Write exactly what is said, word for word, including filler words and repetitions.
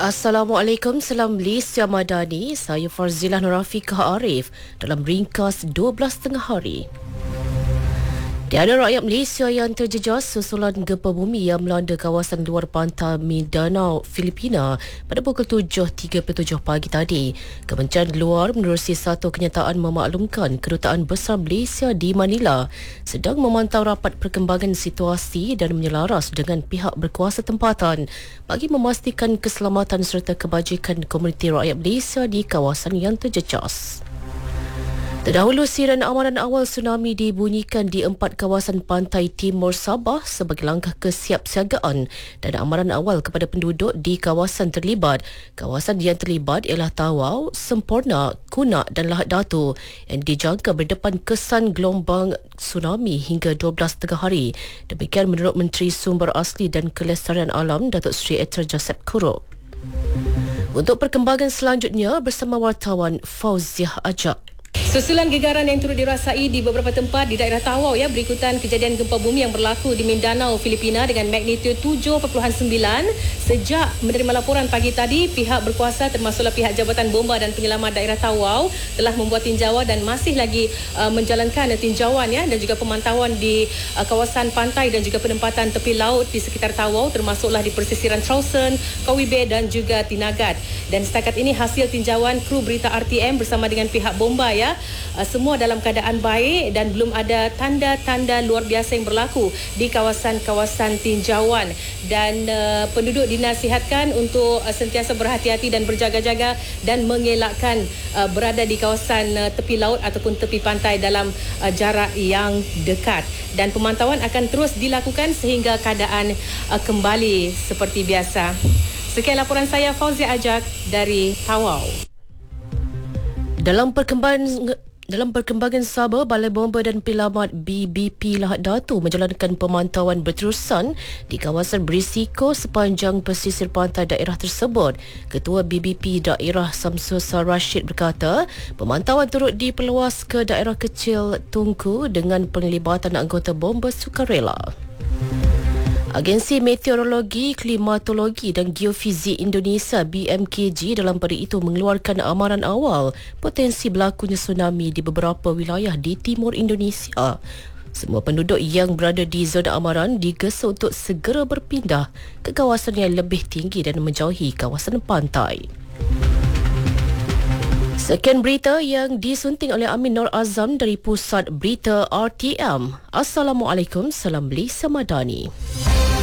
Assalamualaikum, salam Malaysia Madani. Saya Farzilah Nurafiqah Arif dalam ringkas dua belas tengah hari. Tiada rakyat Malaysia yang terjejas susulan gempa bumi yang melanda kawasan luar pantai Mindanao, Filipina pada pukul tujuh tiga puluh tujuh pagi tadi. Kementerian Luar menerusi satu kenyataan memaklumkan Kedutaan Besar Malaysia di Manila sedang memantau rapat perkembangan situasi dan menyelaras dengan pihak berkuasa tempatan bagi memastikan keselamatan serta kebajikan komuniti rakyat Malaysia di kawasan yang terjejas. Terdahulu, siren amaran awal tsunami dibunyikan di empat kawasan pantai timur Sabah sebagai langkah kesiapsiagaan dan amaran awal kepada penduduk di kawasan terlibat. Kawasan yang terlibat ialah Tawau, Semporna, Kunak dan Lahad Datu yang dijangka berdepan kesan gelombang tsunami hingga dua belas tengah hari. Demikian menurut Menteri Sumber Asli dan Kelestarian Alam Datuk Seri Eter Joseph Kurup. Untuk perkembangan selanjutnya bersama wartawan Fauziah Ajak. Susulan gegaran yang turut dirasai di beberapa tempat di daerah Tawau ya berikutan kejadian gempa bumi yang berlaku di Mindanao, Filipina dengan magnitud tujuh perpuluhan sembilan. Sejak menerima laporan pagi tadi, pihak berkuasa termasuklah pihak Jabatan Bomba dan Penyelamat Daerah Tawau telah membuat tinjauan dan masih lagi uh, menjalankan tinjauan ya dan juga pemantauan di uh, kawasan pantai dan juga penempatan tepi laut di sekitar Tawau termasuklah di persisiran Trauson, Kowi Bay dan juga Tinagat. Dan setakat ini hasil tinjauan kru berita R T M bersama dengan pihak Bomba ya Uh, semua dalam keadaan baik dan belum ada tanda-tanda luar biasa yang berlaku di kawasan-kawasan tinjauan dan uh, penduduk dinasihatkan untuk uh, sentiasa berhati-hati dan berjaga-jaga dan mengelakkan uh, berada di kawasan uh, tepi laut ataupun tepi pantai dalam uh, jarak yang dekat dan pemantauan akan terus dilakukan sehingga keadaan uh, kembali seperti biasa. Sekian laporan saya, Fauziah Ajak dari Tawau. Dalam perkembangan dalam perkembangan Sabah, Balai Bomba dan Penyelamat B B P Lahad Datu menjalankan pemantauan berterusan di kawasan berisiko sepanjang pesisir pantai daerah tersebut. Ketua B B P Daerah Samsusa Rashid berkata, pemantauan turut diperluas ke daerah kecil Tungku dengan penglibatan anggota bomba sukarela. Agensi Meteorologi, Klimatologi dan Geofizik Indonesia B M K G dalam pada itu mengeluarkan amaran awal potensi berlakunya tsunami di beberapa wilayah di timur Indonesia. Semua penduduk yang berada di zona amaran digesa untuk segera berpindah ke kawasan yang lebih tinggi dan menjauhi kawasan pantai. Sekian berita yang disunting oleh Amin Nur Azam dari Pusat Berita R T M. Assalamualaikum, salam Malaysia Madani.